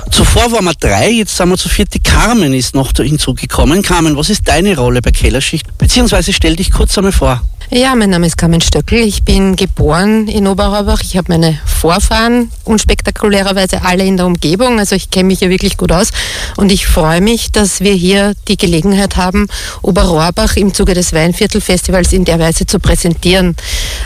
Zuvor waren wir 3, jetzt sind wir zu 4. Die Carmen ist noch hinzugekommen. Carmen, was ist deine Rolle bei Kellerschicht? Beziehungsweise stell dich kurz einmal vor. Ja, mein Name ist Carmen Stöckl. Ich bin geboren in Oberraubach. Ich habe meine Vorfahren unspektakulärerweise alle in der Umgebung. Also ich kenne mich hier wirklich gut aus. Und ich freue mich, dass wir hier die Gelegenheit haben, Oberrohrbach im Zuge des Weinviertelfestivals in der Weise zu präsentieren.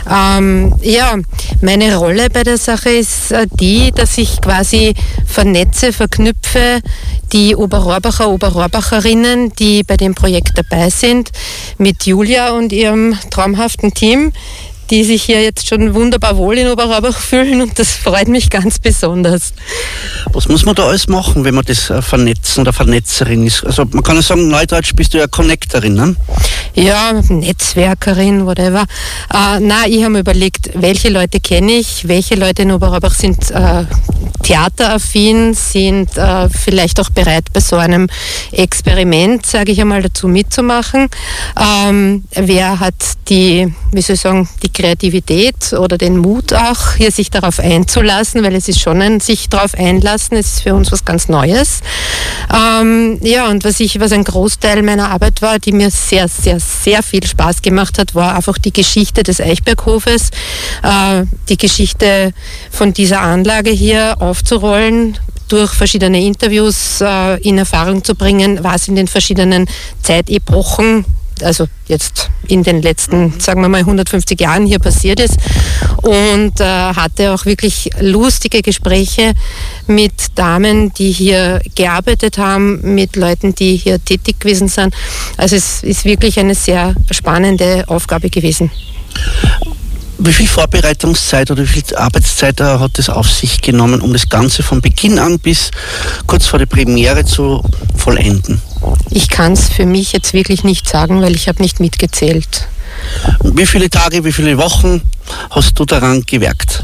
Meine Rolle bei der Sache ist die, dass ich quasi verknüpfe die Oberrohrbacher, Oberrohrbacherinnen, die bei dem Projekt dabei sind, mit Julia und ihrem traumhaften Team, die sich hier jetzt schon wunderbar wohl in Oberrohrbach fühlen, und das freut mich ganz besonders. Was muss man da alles machen, wenn man das vernetzen oder Vernetzerin ist? Also man kann ja sagen, neudeutsch bist du ja Connectorin, ne? Ja, Netzwerkerin, whatever. Ich habe mir überlegt, welche Leute kenne ich, welche Leute in Oberrohrbach sind theateraffin, sind vielleicht auch bereit, bei so einem Experiment, sage ich einmal, dazu mitzumachen. Wer hat die Kreativität oder den Mut auch, hier sich darauf einzulassen, weil es ist schon ein sich darauf einlassen, es ist für uns was ganz Neues. Und was ein Großteil meiner Arbeit war, die mir sehr, sehr, sehr viel Spaß gemacht hat, war einfach die Geschichte des Eichberghofes, die Geschichte von dieser Anlage hier aufzurollen, durch verschiedene Interviews in Erfahrung zu bringen, was in den verschiedenen Zeitepochen, also jetzt in den letzten, sagen wir mal, 150 Jahren hier passiert ist, und hatte auch wirklich lustige Gespräche mit Damen, die hier gearbeitet haben, mit Leuten, die hier tätig gewesen sind. Also es ist wirklich eine sehr spannende Aufgabe gewesen. Wie viel Vorbereitungszeit oder wie viel Arbeitszeit hat es auf sich genommen, um das Ganze von Beginn an bis kurz vor der Premiere zu vollenden? Ich kann es für mich jetzt wirklich nicht sagen, weil ich habe nicht mitgezählt. Wie viele Tage, wie viele Wochen hast du daran gewerkt?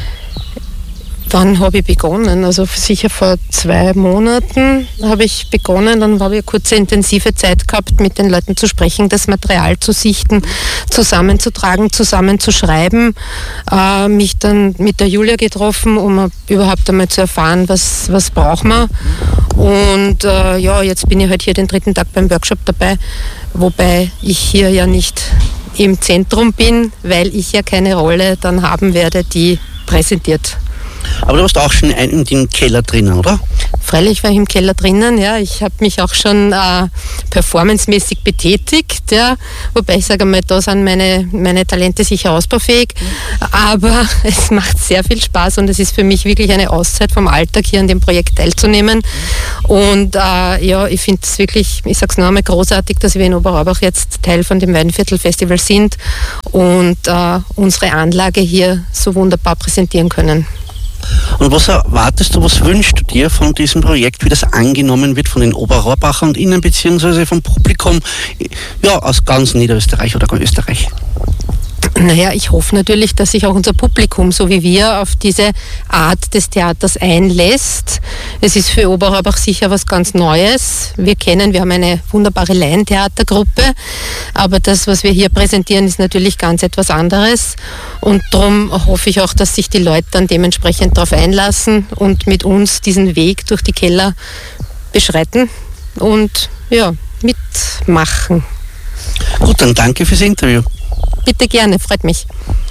Wann habe ich begonnen? Also sicher vor 2 Monaten habe ich begonnen. Dann habe ich eine kurze intensive Zeit gehabt, mit den Leuten zu sprechen, das Material zu sichten, zusammenzutragen, zusammenzuschreiben. Mich dann mit der Julia getroffen, um überhaupt einmal zu erfahren, was brauchen wir. Und jetzt bin ich halt hier den 3. Tag beim Workshop dabei, wobei ich hier ja nicht im Zentrum bin, weil ich ja keine Rolle dann haben werde, die präsentiert. Aber du warst auch schon in dem Keller drinnen, oder? Freilich war ich im Keller drinnen, ja. Ich habe mich auch schon performancemäßig betätigt, ja. Wobei ich sage mal, da sind meine Talente sicher ausbaufähig. Aber es macht sehr viel Spaß und es ist für mich wirklich eine Auszeit vom Alltag, hier an dem Projekt teilzunehmen. Und ich finde es wirklich, ich sage es noch einmal, großartig, dass wir in Oberraubach jetzt Teil von dem Weinviertelfestival sind und unsere Anlage hier so wunderbar präsentieren können. Und was erwartest du, was wünschst du dir von diesem Projekt, wie das angenommen wird von den Oberrohrbachern und Ihnen, beziehungsweise vom Publikum aus ganz Niederösterreich oder Österreich? Naja, ich hoffe natürlich, dass sich auch unser Publikum, so wie wir, auf diese Art des Theaters einlässt. Es ist für Oberraubach sicher was ganz Neues. Wir haben eine wunderbare Laientheatergruppe, aber das, was wir hier präsentieren, ist natürlich ganz etwas anderes. Und darum hoffe ich auch, dass sich die Leute dann dementsprechend darauf einlassen und mit uns diesen Weg durch die Keller beschreiten und mitmachen. Gut, dann danke fürs Interview. Bitte gerne, freut mich.